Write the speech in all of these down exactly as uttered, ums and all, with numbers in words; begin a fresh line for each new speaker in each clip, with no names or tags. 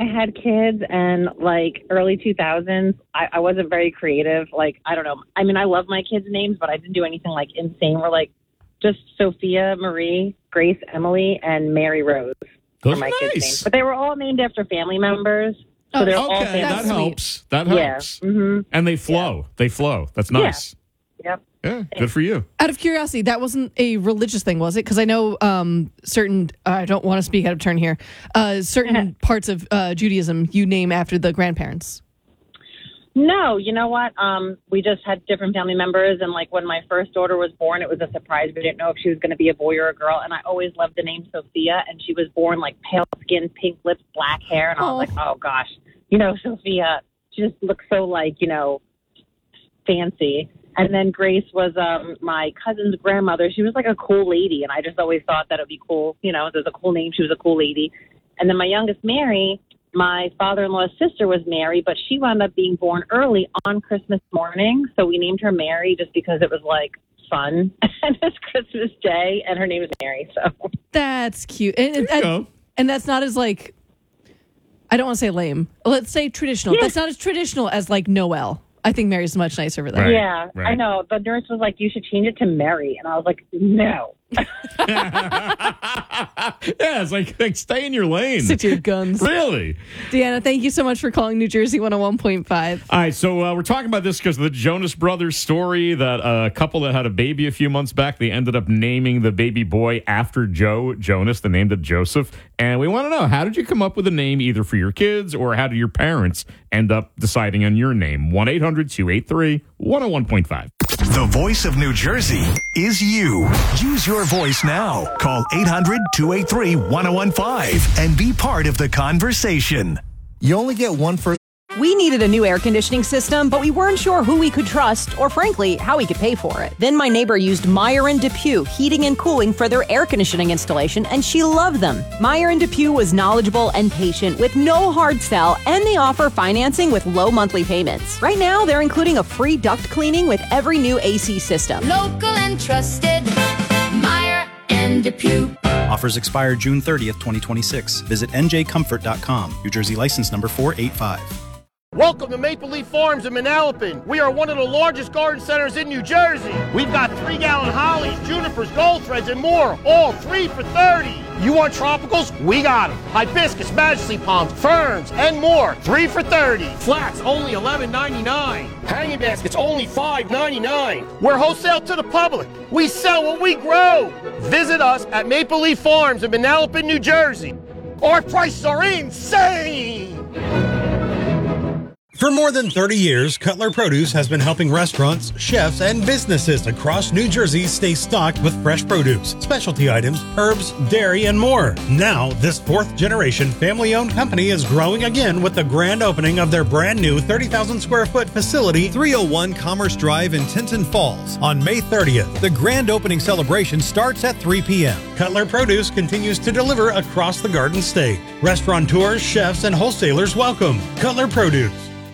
had kids and like early two thousands, I, I wasn't very creative. Like, I don't know. I mean, I love my kids' names, but I didn't do anything like insane. We're like just Sophia, Marie, Grace, Emily, and Mary Rose.
Those
are my
are nice.
kids' names. But they were all named after family members. So
oh,
they're
okay,
all family.
that
Sweet.
helps. That
Yeah.
helps.
Mm-hmm.
And they flow. Yeah. They flow. That's nice.
Yeah. Yep.
Yeah, good for you.
Out of curiosity, that wasn't a religious thing, was it? Because I know um, certain, uh, I don't want to speak out of turn here, uh, certain parts of uh, Judaism you name after the grandparents.
No, you know what? Um, we just had different family members, and like when my first daughter was born, it was a surprise. We didn't know if she was going to be a boy or a girl, and I always loved the name Sophia, and she was born like pale skin, pink lips, black hair, and I was like, oh gosh, you know, Sophia, she just looks so like, you know, fancy. And then Grace was um, my cousin's grandmother. She was like a cool lady, and I just always thought that it would be cool. You know, there's a cool name. She was a cool lady. And then my youngest, Mary, my father-in-law's sister was Mary, but she wound up being born early on Christmas morning. So we named her Mary just because it was like fun. And it's Christmas Day, and her name is Mary. So
that's cute. And, and, and that's not as like, I don't want to say lame. Let's say traditional. Yeah. That's not as traditional as like Noel. I think Mary's much nicer over there.
Right,
yeah,
right.
I know. The nurse was like, you should change it to Mary. And I was like, no.
Yeah, it's like, like stay in your lane.
Stick to your guns.
Really?
Deanna, thank you so much for calling New Jersey one oh one point five.
All right, so uh, we're talking about this because of the Jonas Brothers story, that a uh, couple that had a baby a few months back, they ended up naming the baby boy after Joe Jonas. They named it Joseph. And we want to know, how did you come up with a name either for your kids, or how did your parents end up deciding on your name? one eight hundred two eight three one oh one point five.
The voice of New Jersey is you. Use your voice now. Call eight hundred two eight three one oh one five and be part of the conversation.
You only get one first.
We needed a new air conditioning system, but we weren't sure who we could trust or, frankly, how we could pay for it. Then my neighbor used Meyer and DePuy Heating and Cooling for their air conditioning installation, and she loved them. Meyer and DePuy was knowledgeable and patient with no hard sell, and they offer financing with low monthly payments. Right now, they're including a free duct cleaning with every new A C system.
Local and trusted, Meyer and DePuy.
Offers expire June thirtieth, twenty twenty-six. Visit N J comfort dot com. New Jersey license number four eight five.
Welcome to Maple Leaf Farms in Manalapan. We are one of the largest garden centers in New Jersey. We've got three-gallon hollies, junipers, gold threads, and more, all three for thirty. You want tropicals? We got them. Hibiscus, majesty palms, ferns, and more, three for thirty. Flats, only eleven ninety-nine. Hanging baskets, only five ninety-nine. We're wholesale to the public. We sell what we grow. Visit us at Maple Leaf Farms in Manalapan, New Jersey. Our prices are insane.
For more than thirty years, Cutler Produce has been helping restaurants, chefs, and businesses across New Jersey stay stocked with fresh produce, specialty items, herbs, dairy, and more. Now, this fourth-generation family-owned company is growing again with the grand opening of their brand-new thirty thousand square foot facility, three oh one Commerce Drive in Tinton Falls, on May thirtieth. The grand opening celebration starts at three p.m. Cutler Produce continues to deliver across the Garden State. Restaurateurs, chefs, and wholesalers welcome. Cutler Produce.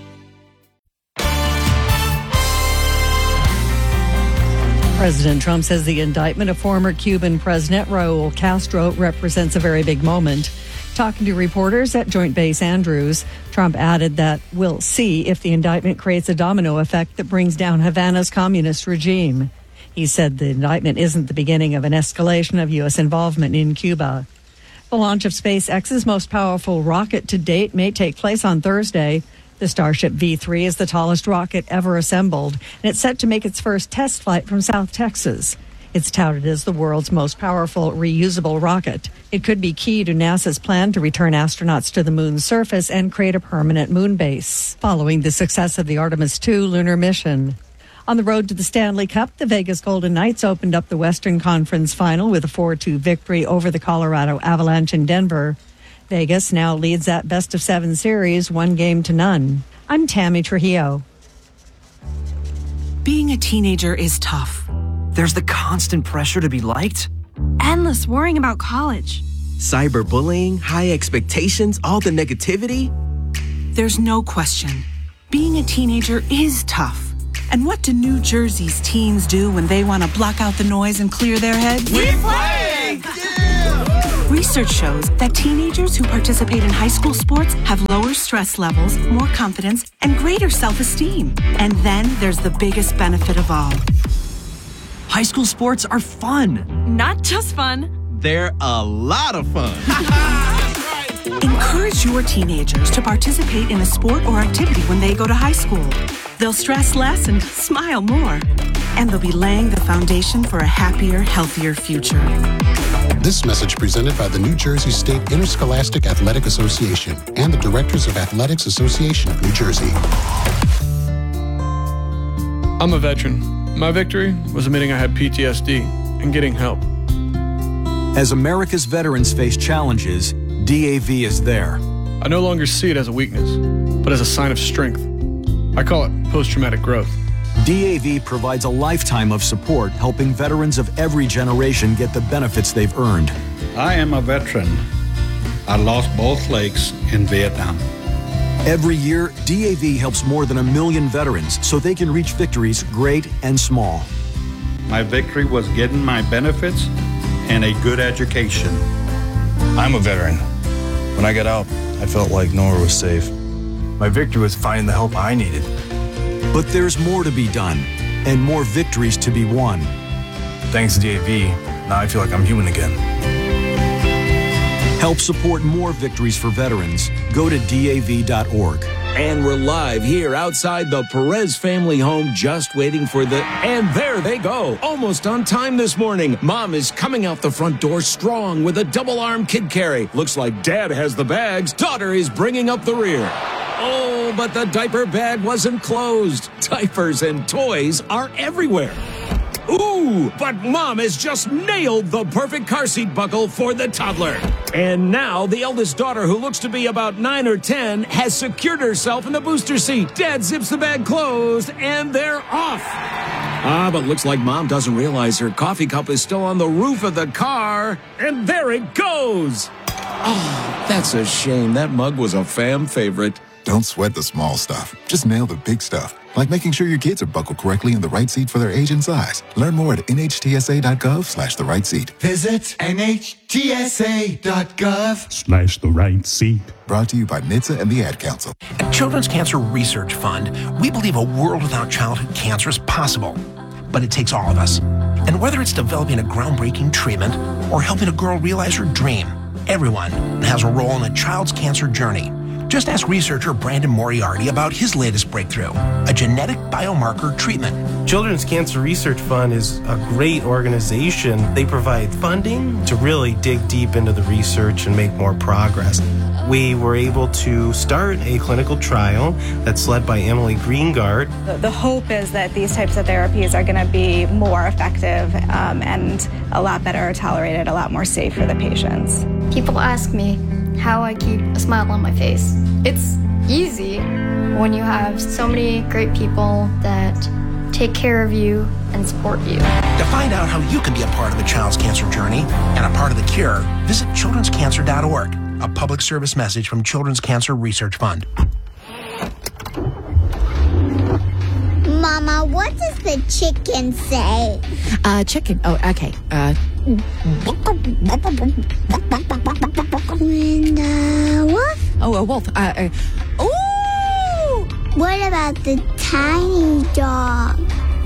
President Trump says the indictment of former Cuban President Raul Castro represents a very big moment. Talking to reporters at Joint Base Andrews, Trump added that we'll see if the indictment creates a domino effect that brings down Havana's communist regime. He said the indictment isn't the beginning of an escalation of U S involvement in Cuba. The launch of SpaceX's most powerful rocket to date may take place on Thursday. The Starship V three is the tallest rocket ever assembled, and it's set to make its first test flight from South Texas. It's touted as the world's most powerful reusable rocket. It could be key to NASA's plan to return astronauts to the moon's surface and create a permanent moon base, following the success of the Artemis two lunar mission. On the road to the Stanley Cup, the Vegas Golden Knights opened up the Western Conference Final with a four two victory over the Colorado Avalanche in Denver. Vegas now leads that best-of-seven series one game to none. I'm Tammy Trujillo.
Being a teenager is tough. There's the constant pressure to be liked.
Endless worrying about college.
Cyberbullying, high expectations, all the negativity.
There's no question. Being a teenager is tough. And what do New Jersey's teens do when they want to block out the noise and clear their heads?
We play! Yeah!
Research shows that teenagers who participate in high school sports have lower stress levels, more confidence, and greater self-esteem. And then there's the biggest benefit of all.
High school sports are fun.
Not just fun.
They're a lot of fun.
Encourage your teenagers to participate in a sport or activity when they go to high school. They'll stress less and smile more. And they'll be laying the foundation for a happier, healthier future.
This message presented by the New Jersey State Interscholastic Athletic Association and the Directors of Athletics Association of New Jersey.
I'm a veteran. My victory was admitting I had P T S D and getting help.
As America's veterans face challenges, D A V is there.
I no longer see it as a weakness, but as a sign of strength. I call it post-traumatic growth.
D A V provides a lifetime of support, helping veterans of every generation get the benefits they've earned.
I am a veteran. I lost both legs in Vietnam.
Every year, D A V helps more than a million veterans so they can reach victories great and small.
My victory was getting my benefits and a good education.
I'm a veteran. When I got out, I felt like nowhere was safe. My victory was finding the help I needed.
But there's more to be done, and more victories to be won.
Thanks to D A V, now I feel like I'm human again.
Help support more victories for veterans. Go to D A V dot org.
And we're live here outside the Perez family home, just waiting for the... And there they go, almost on time this morning. Mom is coming out the front door strong with a double-arm kid carry. Looks like Dad has the bags. Daughter is bringing up the rear. Oh, but the diaper bag wasn't closed. Diapers and toys are everywhere. Ooh, but Mom has just nailed the perfect car seat buckle for the toddler. And now the eldest daughter, who looks to be about nine or ten, has secured herself in the booster seat. Dad zips the bag closed, and they're off. Ah, but looks like Mom doesn't realize her coffee cup is still on the roof of the car. And there it goes. Oh, that's a shame. That mug was a fam favorite.
Don't sweat the small stuff. Just nail the big stuff. Like making sure your kids are buckled correctly in the right seat for their age and size. Learn more at N H T S A dot gov slash the right seat.
Visit N H T S A dot gov
Slash the right seat. Brought to you by N H T S A and the Ad Council.
At Children's Cancer Research Fund, we believe a world without childhood cancer is possible. But it takes all of us. And whether it's developing a groundbreaking treatment or helping a girl realize her dream, everyone has a role in a child's cancer journey. Just ask researcher Brandon Moriarty about his latest breakthrough, a genetic biomarker treatment.
Children's Cancer Research Fund is a great organization. They provide funding to really dig deep into the research and make more progress. We were able to start a clinical trial that's led by Emily Greengard.
The, the hope is that these types of therapies are going to be more effective um, and a lot better tolerated, a lot more safe for the patients.
People ask me how I keep a smile on my face. It's easy when you have so many great people that take care of you and support you.
To find out how you can be a part of the child's cancer journey and a part of the cure, visit children's cancer dot org, a public service message from Children's Cancer Research Fund.
Mama, what does the chicken say?
Uh, chicken. Oh, okay. Uh.
And, uh, wolf?
Oh, a wolf. Uh, uh, ooh!
What about the tiny dog?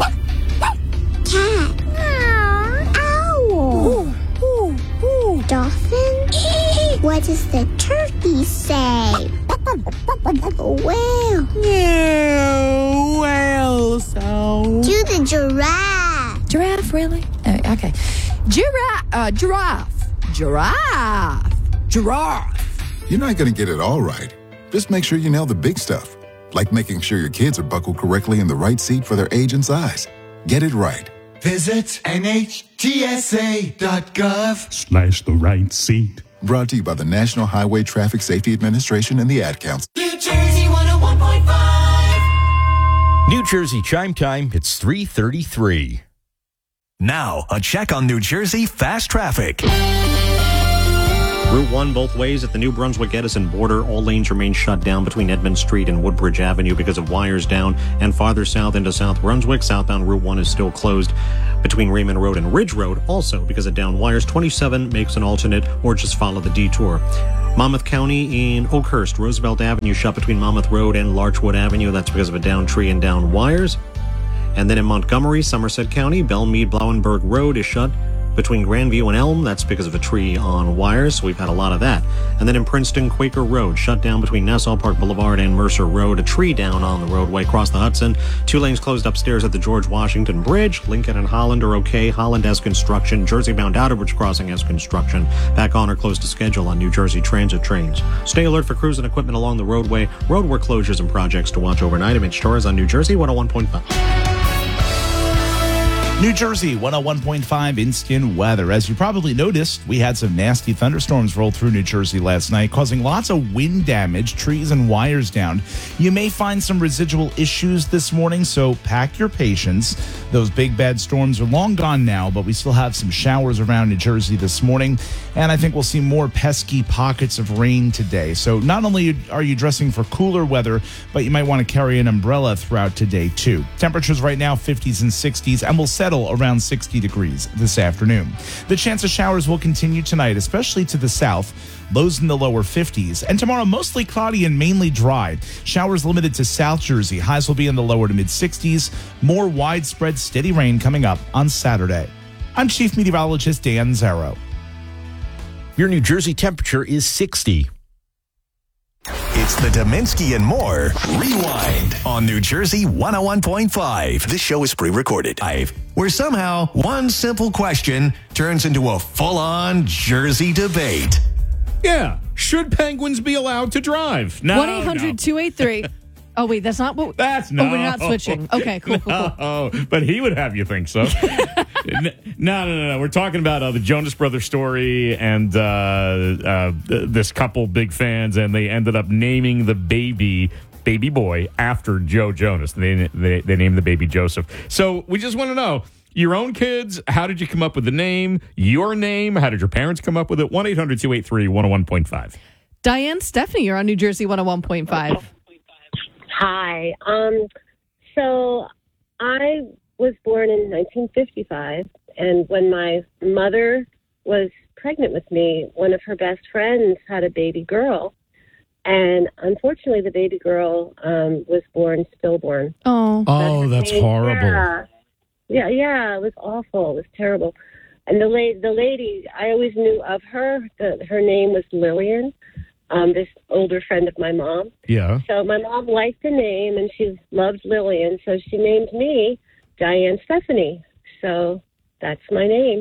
Cat? Owl? Ooh, ooh, ooh. Dolphin? What does the turkey say? Whale?
Yeah, whale sound.
Do the giraffe.
Giraffe, really? Uh, okay. Giraffe. Uh, giraffe. Giraffe. Giraffe.
You're not going to get it all right. Just make sure you nail the big stuff. Like making sure your kids are buckled correctly in the right seat for their age and size. Get it right.
Visit N H T S A dot gov
Slash the right seat. Brought to you by the National Highway Traffic Safety Administration and the Ad Council.
New Jersey one oh one point five.
New Jersey Chime Time, it's three thirty-three.
Now, a check on New Jersey fast traffic.
Route one both ways at the New Brunswick-Edison border. All lanes remain shut down between Edmund Street and Woodbridge Avenue because of wires down. And farther south into South Brunswick, southbound Route one is still closed between Raymond Road and Ridge Road, also because of down wires. twenty-seven makes an alternate, or just follow the detour. Monmouth County in Oakhurst, Roosevelt Avenue shut between Monmouth Road and Larchwood Avenue. That's because of a down tree and down wires. And then in Montgomery, Somerset County, Belmead Blauenberg Road is shut between Grandview and Elm. That's because of a tree on wires, so we've had a lot of that. And then in Princeton, Quaker Road shut down between Nassau Park Boulevard and Mercer Road. A tree down on the roadway across the Hudson. Two lanes closed upstairs at the George Washington Bridge. Lincoln and Holland are okay. Holland has construction. Jersey-bound Outerbridge Crossing has construction. Back on or close to schedule on New Jersey Transit trains. Stay alert for crews and equipment along the roadway. Roadwork closures and projects to watch overnight. I'm Mitch Torres on New Jersey one oh one point five.
New Jersey one oh one point five instant weather. As you probably noticed, we had some nasty thunderstorms roll through New Jersey last night, causing lots of wind damage, trees and wires down. You may find some residual issues this morning, so pack your patience. Those big bad storms are long gone now, but we still have some showers around New Jersey this morning, and I think we'll see more pesky pockets of rain today. So not only are you dressing for cooler weather, but you might want to carry an umbrella throughout today too. Temperatures right now fifties and sixties, and we'll settle around sixty degrees this afternoon. The chance of showers will continue tonight, especially to the south. Lows in the lower fifties. And tomorrow, mostly cloudy and mainly dry. Showers limited to South Jersey. Highs will be in the lower to mid sixties. More widespread steady rain coming up on Saturday. I'm Chief Meteorologist Dan Zero.
Your New Jersey temperature is sixty.
It's the Dominski and More Rewind on New Jersey one oh one point five. This show is pre-recorded live, where somehow one simple question turns into a full-on Jersey debate.
Yeah, should penguins be allowed to drive? No,
one eight hundred two eight three Oh, wait, that's not what...
That's no.
Oh, we're not switching. Okay, cool, cool, cool.
Oh, no, but he would have you think so. no, no, no, no. We're talking about uh, the Jonas Brothers story and uh, uh, this couple big fans, and they ended up naming the baby, baby boy, after Joe Jonas. They, they, they named the baby Joseph. So we just want to know, your own kids, how did you come up with the name? Your name, how did your parents come up with it? one eight hundred two eight three one oh one point five.
Diane Stephanie, you're on New Jersey one oh one point five.
Hi. Um, so I was born in nineteen fifty-five, and when my mother was pregnant with me, one of her best friends had a baby girl, and unfortunately the baby girl um, was born stillborn.
Oh,
oh, that's
name,
horrible.
Yeah, yeah, yeah, it was awful. It was terrible. And the, la- the lady, I always knew of her. The, her name was Lillian. Um, this older friend of my mom.
Yeah.
So my mom liked the name, and she loved Lillian, so she named me Diane Stephanie. So that's my name.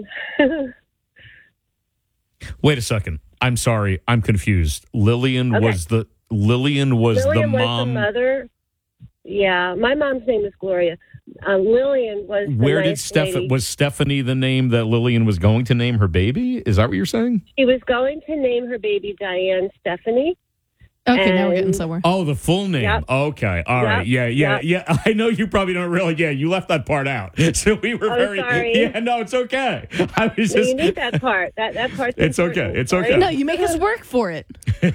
Wait a second. I'm sorry. I'm confused. Lillian okay. was the Lillian was
Lillian
the
was
mom.
The mother. Yeah, my mom's name is Gloria. Uh, Lillian was. The
Where
nice
did Steph
lady.
was Stephanie the name that Lillian was going to name her baby? Is that what you're saying?
She was going to name her baby Diane Stephanie.
Okay, now we're getting somewhere.
Oh, the full name.
Yep.
Okay, all
Yep.
right. Yeah, yeah,
Yep.
yeah. I know you probably don't really. Yeah, you left that part out, so we were
Oh,
very.
sorry.
Yeah, no, it's okay. I was
No,
just.
you need that part. That that part's
It's okay.
important.
It's
Sorry.
okay.
No, you make us work for it.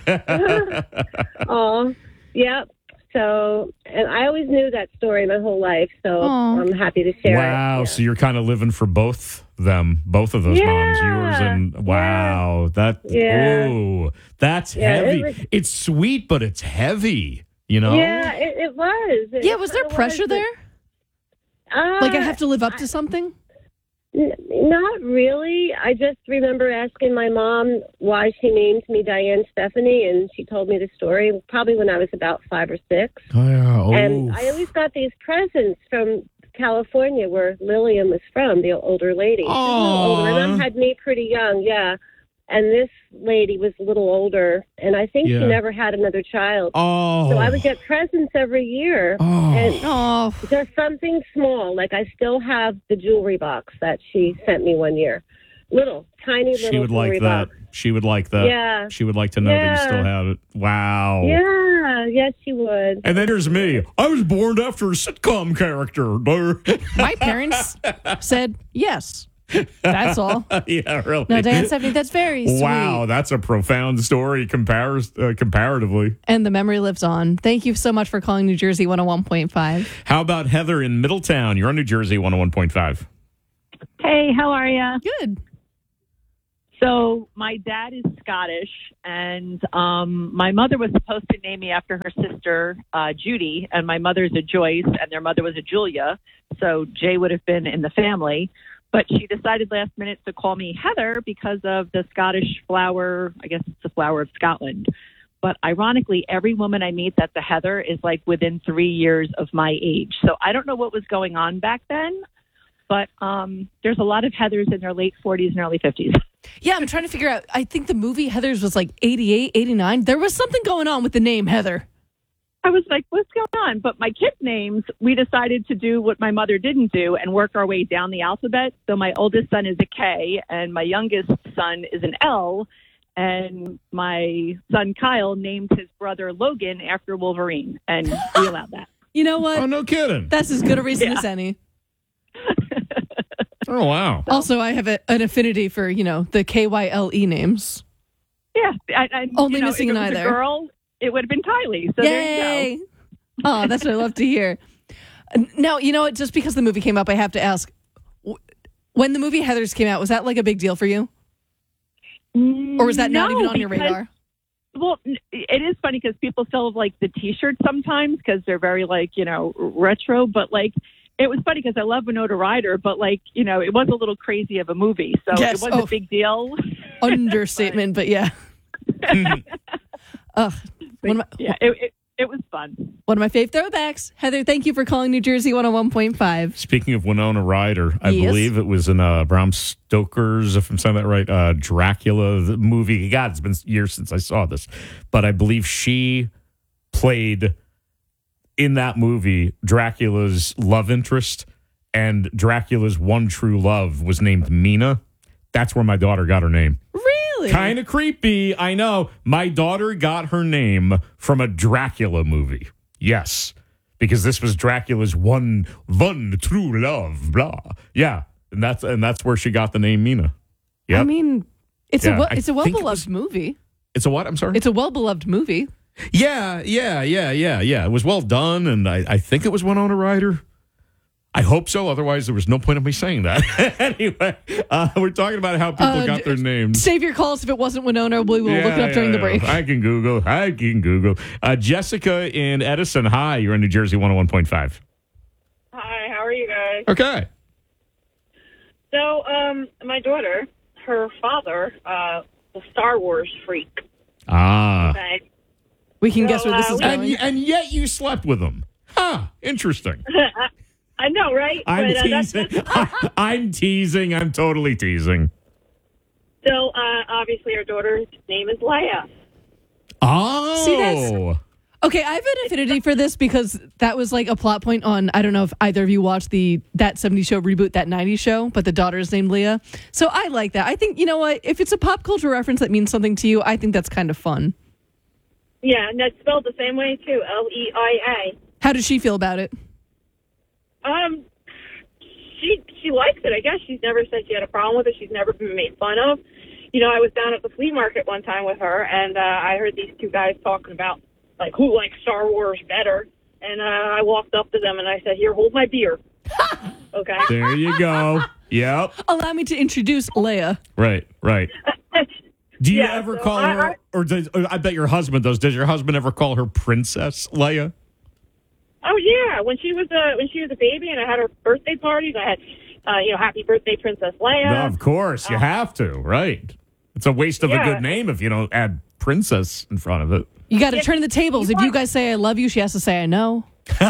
Oh, yep. So, and I always knew that story my whole life, so
Aw.
I'm happy to share
Wow.
it. Yeah.
So you're kind of living for both them, both of those
Yeah.
moms, yours and wow, that.
Yeah.
Oh, that's
Yeah, it
heavy.
was-
It's sweet, but it's heavy. You know.
Yeah, it, it was. It,
Yeah, was there
it
pressure
was.
there?
Uh,
Like I have to live up to something?
N- not really. I just remember asking my mom why she named me Diane Stephanie, and she told me the story probably when I was about five or six.
Oh, yeah. Oh.
And I always got these presents from California, where Lillian was from, the older lady. She was a little older. My mom had me pretty young, yeah. And this lady was a little older, and I think
Yeah.
she never had another child.
Oh.
So I would get presents every year.
Oh.
And
Oh,
just something small. Like I still have the jewelry box that she sent me one year. Little, tiny little
She would
jewelry
like that.
box.
She would like that.
Yeah.
She would like to know that you
Yeah.
still have it. Wow.
Yeah, yes, she would.
And then there's me. I was born after a sitcom character.
my parents said yes. That's all.
Yeah, really.
No, Diane Stephanie, that's very sweet.
Wow, that's a profound story compares, uh, comparatively.
And the memory lives on. Thank you so much for calling New Jersey one oh one point five.
How about Heather in Middletown? You're on New Jersey one oh one point five.
Hey, how are you?
Good.
So my dad is Scottish, and um, my mother was supposed to name me after her sister, uh, Judy, and my mother's a Joyce, and their mother was a Julia, so Jay would have been in the family. But she decided last minute to call me Heather because of the Scottish flower. I guess it's the flower of Scotland. But ironically, every woman I meet that's a Heather is like within three years of my age. So I don't know what was going on back then, but um, there's a lot of Heathers in their late forties and early fifties.
Yeah, I'm trying to figure out. I think the movie Heathers was like eighty-eight, eighty-nine. There was something going on with the name Heather.
I was like, what's going on? But my kids' names, we decided to do what my mother didn't do and work our way down the alphabet. So my oldest son is a K, and my youngest son is an L. And my son Kyle named his brother Logan after Wolverine, and we allowed that.
You know what?
Oh, no kidding.
That's as good a reason
Yeah.
as any.
Oh, wow.
Also, I have a, an affinity for, you know, the K Y L E names.
Yeah. I, I,
Only
you know,
missing
if
an
it
I
was
there.
a girl, it would have been Kylie. So
Yay!
there you go.
Oh, that's what I love to hear. Now, you know what? Just because the movie came up, I have to ask. w- When the movie Heathers came out, was that like a big deal for you? Or was that not
No,
even on your
because-
radar?
Well, n- it is funny because people still have like the T-shirts sometimes because they're very like, you know, retro. But like, it was funny because I love Winona Ryder, but like, you know, it was a little crazy of a movie. So
Yes.
it was
Oh.
a big deal.
Understatement, but yeah. Ugh. One of my,
Yeah, it, it, it was fun.
one of my fave throwbacks. Heather, thank you for calling New Jersey one oh one point five.
Speaking of Winona Ryder, I
Yes.
believe it was in uh, Bram Stoker's, if I'm saying that right, uh, Dracula the movie. God, it's been years since I saw this. But I believe she played in that movie Dracula's love interest, and Dracula's one true love was named Mina. That's where my daughter got her name.
Really?
Kind of creepy, I know. My daughter got her name from a Dracula movie. Yes, because this was Dracula's one one true love. Blah. Yeah, and that's and that's where she got the name Mina. Yeah,
I mean, it's
Yeah,
a well,
I
it's a well
think it
beloved movie.
it's a what? I'm sorry.
It's a well beloved movie.
Yeah, yeah, yeah, yeah, yeah. It was well done, and I, I think it was Winona Ryder. I hope so. Otherwise, there was no point of me saying that. Anyway, uh, we're talking about how people
Uh,
got their names.
Save your calls if it wasn't Winona. We will look it up during the break.
I can Google. I can Google. Uh, Jessica in Edison. Hi, you're in New Jersey one oh one point five.
Hi, how are you guys?
Okay.
So, um, my daughter, her father, uh, was a Star Wars freak.
Ah.
Okay.
We can
So,
guess where this
uh,
is
we-
And,
going.
y- and yet you slept with him. Huh. Interesting.
I know, right?
I'm
But, uh, that's-
teasing. I'm teasing. I'm totally teasing.
So, uh, obviously, our daughter's name is Leia.
Oh.
See, that's- Okay, I have an affinity for this because that was like a plot point on, I don't know if either of you watched the That seventies Show reboot, That nineties Show, but the daughter is named Leah. So I like that. I think, you know what, if it's a pop culture reference that means something to you, I think that's kind of fun.
Yeah, and that's spelled the same way, too, L E I A.
How does she feel about it?
Um, she she likes it, I guess. She's never said she had a problem with it. She's never been made fun of. You know, I was down at the flea market one time with her, and uh, I heard these two guys talking about, like, who likes Star Wars better. And uh, I walked up to them, and I said, here, hold my beer. Okay?
There you go. Yep.
Allow me to introduce Leia.
Right, right. Do you
Yeah,
ever
so
call
I-
her,
I-
or does, or I bet your husband does, does your husband ever call her Princess Leia?
Oh yeah, when she was a when she was a baby, and I had her birthday parties. I had, uh, you know, happy birthday, Princess Leia.
No, of course, you have to, right? It's a waste of a
Yeah.
good name if you don't add princess in front of it.
You got to turn the tables. If you guys say I love you, she has to say I know.
He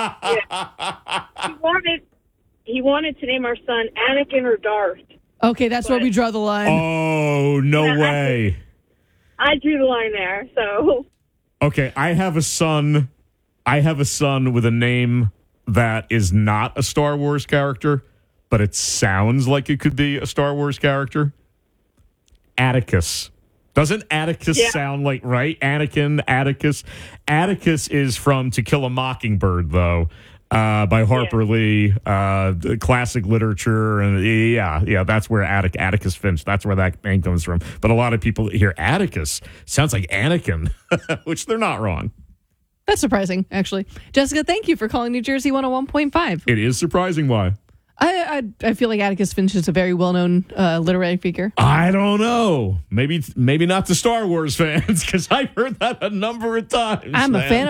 wanted he wanted to name our son Anakin or Darth.
Okay, that's where we draw the line.
Oh, no
Yeah, I-
way.
I drew the line there. So
Okay, I have a son. I have a son with a name that is not a Star Wars character, but it sounds like it could be a Star Wars character. Atticus. Doesn't Atticus
Yeah.
sound like right? Anakin, Atticus. Atticus is from To Kill a Mockingbird, though. uh, by Harper yeah. Lee, uh, classic literature. And yeah, yeah, that's where Attic, Atticus Finch, that's where that name comes from. But a lot of people hear Atticus, sounds like Anakin, which they're not wrong.
That's surprising, actually. Jessica, thank you for calling New Jersey one oh one point five.
It is surprising. Why?
I, I I feel like Atticus Finch is a very well-known uh, literary figure.
I don't know. Maybe maybe not to Star Wars fans, because I've heard that a number of times.
I'm
man.
a fan of